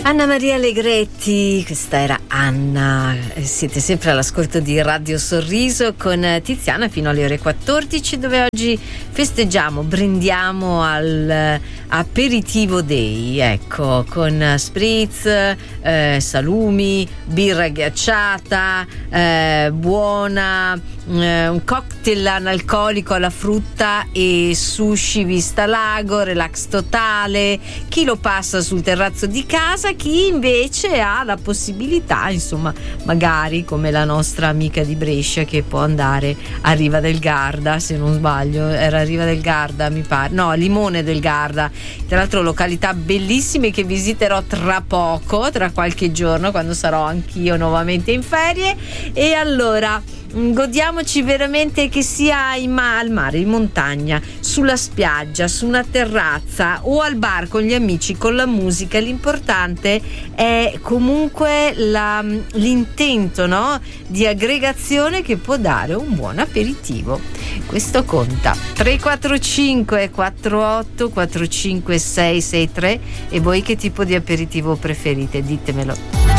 Anna Maria Allegretti, questa era Anna. Siete sempre all'ascolto di Radio Sorriso con Tiziana fino alle ore 14, dove oggi festeggiamo, brindiamo al aperitivo day, ecco, con spritz, salumi, birra ghiacciata, buona, un cocktail analcolico alla frutta e sushi vista lago, relax totale. Chi lo passa sul terrazzo di casa, chi invece ha la possibilità, insomma, magari come la nostra amica di Brescia, che può andare a Riva del Garda, se non sbaglio, era Riva del Garda mi pare, no, Limone del Garda, tra l'altro località bellissime che visiterò tra poco, tra qualche giorno, quando sarò anch'io nuovamente in ferie. E allora godiamoci veramente, che sia al mare, in montagna, sulla spiaggia, su una terrazza o al bar con gli amici, con la musica. L'importante è comunque l'intento, no? Di aggregazione, che può dare un buon aperitivo. Questo conta. 345 48 45 663. E voi che tipo di aperitivo preferite? Ditemelo.